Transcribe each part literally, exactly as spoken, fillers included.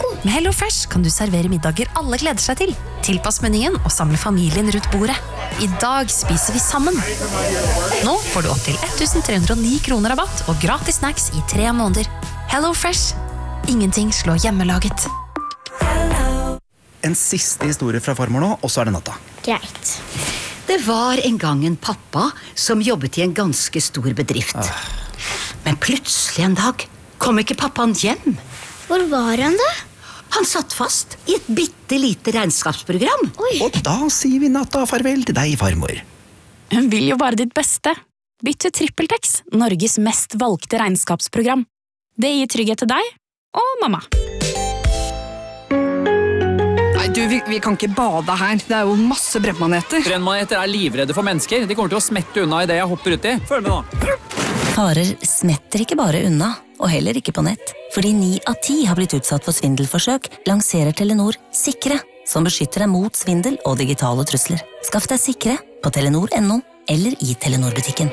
taco. Med Hello Fresh kan du servere middager alle gleder seg til. Tilpass menyen og samle familien rundt bordet. I dag spiser vi sammen. Nå får du opp til elleve hundre og ni kroner rabatt og gratis snacks i tre måneder. Hello Fresh. Ingenting slår hjemmelaget. En siste historie fra farmor nå, og så er det natta. Greit. Det var en gang en pappa som jobbet i en ganske stor bedrift. Ah. Men plutselig en dag kom ikke pappaen hjem. Hvor var han da? Han satt fast i et bitte lite regnskapsprogram. Oi. Og da sier vi natta farvel til deg, farmor. Hun vil jo bare ditt beste. Bytt til TrippelTex, Norges mest valgte regnskapsprogram. Det gir trygghet til deg og mamma. Nei, du, vi, vi kan ikke bade her. Det er jo masse brennmaneter. Brennmaneter er livredde for mennesker. De kommer til å smette unna i det jeg hopper uti. Følg med nå. Farer smetter ikke bare unna, og heller ikke på nett. Fordi ni av ti har blitt utsatt for svindelforsøk, lanserer Telenor Sikre, som beskytter deg mot svindel og digitale trusler. Skaff deg Sikre på telenor punktum no eller i Telenor-butikken.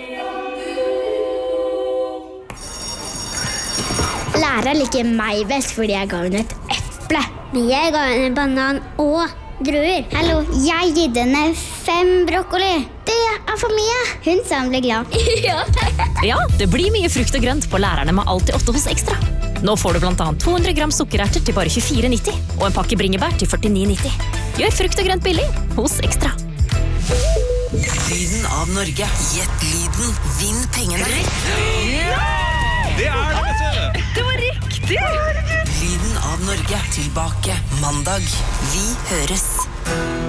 Lærer liker meg best fordi jeg ga henne et eple. Men jeg ga henne en banan og druer. Hallo, jeg gitt henne fem brokkoli. Det er for mye. Hun sa hun ble glad. Ja. Ja, det blir mye frukt og grønt på lærerne med Alltid åtte hos Ekstra. Nå får du blant annet to hundre gram sukkererter til bare tjuefire nitti og en pakke bringebær til førtini nitti. Gjør frukt og grønt billig hos Ekstra. Lyden av Norge. Gjett lyden. Vinn pengene. Det er det, vet du! Det var riktig! Lyden av Norge. Tilbake mandag. Vi høres.